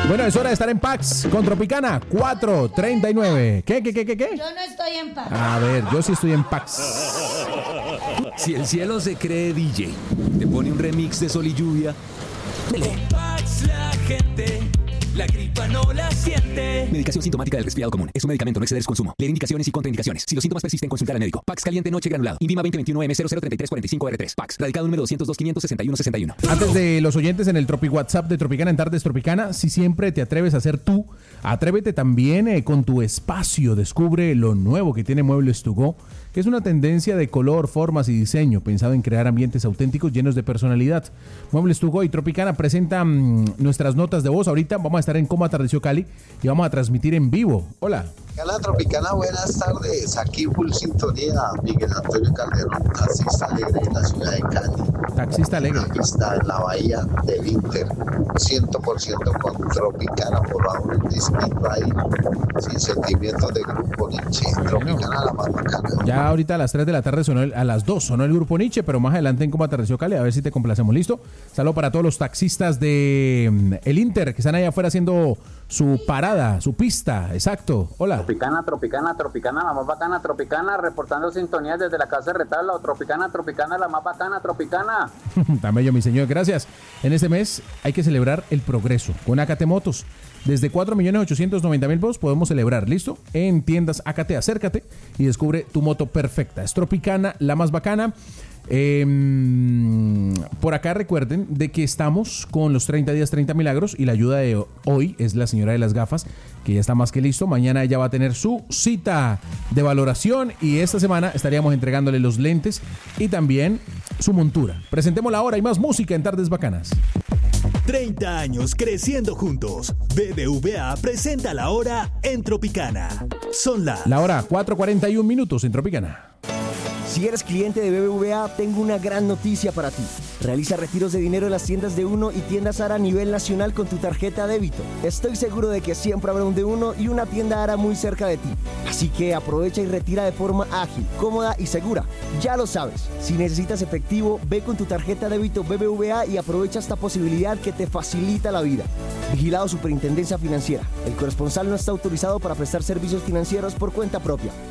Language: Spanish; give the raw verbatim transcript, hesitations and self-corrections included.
Bueno, es hora de estar en Pax con Tropicana cuatro treinta y nueve. ¿Qué, qué, qué, qué, qué? Yo no estoy en Pax. A ver, yo sí estoy en Pax. Si el cielo se cree D J, te pone un remix de Sol y Lluvia. Con Pax la gente, la gripa no la siente. Medicación sintomática del resfriado común. Es un medicamento, no exceder su consumo. Leer indicaciones y contraindicaciones. Si los síntomas persisten, consultar al médico. Pax caliente noche granulado. Invima veinte veintiuno M cero cero treinta y tres cuarenta y cinco R tres. Pax. Radicado número doscientos dos quinientos sesenta y uno sesenta y uno. Antes de los oyentes en el Tropi WhatsApp de Tropicana en Tardes Tropicana, si siempre te atreves a ser tú, atrévete también eh, con tu espacio. Descubre lo nuevo que tiene Muebles To Go, que es una tendencia de color, formas y diseño pensado en crear ambientes auténticos llenos de personalidad. Muebles To Go y Tropicana presentan mmm, nuestras notas de voz. Ahorita vamos a estar en Cómo Atardeció Cali y vamos a transmitir en vivo. Hola. Hola Tropicana, buenas tardes. Aquí full sintonía, Miguel Antonio Calderón, taxista alegre de la ciudad de Cali. Taxista alegre. Aquí está en la bahía del Inter, cien por ciento con Tropicana, por favor, un disquito ahí, sin sentimientos de grupo Nietzsche. Tropicana la más bacana. Ya ahorita a las tres de la tarde sonó, el, a las dos sonó el grupo Nietzsche, pero más adelante en Cómo Atardeció Cali, a ver si te complacemos. ¿Listo? Saludo para todos los taxistas de um, el Inter que están allá afuera haciendo su parada, su pista. Exacto. Hola. Tropicana, Tropicana, Tropicana, la más bacana, Tropicana, reportando sintonías desde la casa de Retablo. Tropicana, Tropicana, la más bacana, Tropicana. Tan bello, mi señor, gracias. En este mes hay que celebrar el progreso con A K T Motos. Desde cuatro millones ochocientos noventa mil pesos podemos celebrar, ¿listo? En tiendas A K T, acércate y descubre tu moto perfecta. Es Tropicana, la más bacana. Eh, por acá recuerden de que estamos con los treinta días, treinta milagros, y la ayuda de hoy es la señora de las gafas, que ya está más que listo. Mañana ella va a tener su cita de valoración y esta semana estaríamos entregándole los lentes y también su montura. Presentemos la hora y más música en Tardes Bacanas. treinta años creciendo juntos. B B V A presenta la hora en Tropicana. Son las... La hora, cuatro cuarenta y uno minutos en Tropicana. Si eres cliente de B B V A, tengo una gran noticia para ti. Realiza retiros de dinero en las tiendas de Uno y tiendas Ara a nivel nacional con tu tarjeta débito. Estoy seguro de que siempre habrá un de Uno y una tienda Ara muy cerca de ti. Así que aprovecha y retira de forma ágil, cómoda y segura. Ya lo sabes, si necesitas efectivo, ve con tu tarjeta débito B B V A y aprovecha esta posibilidad que te facilita la vida. Vigilado Superintendencia Financiera. El corresponsal no está autorizado para prestar servicios financieros por cuenta propia.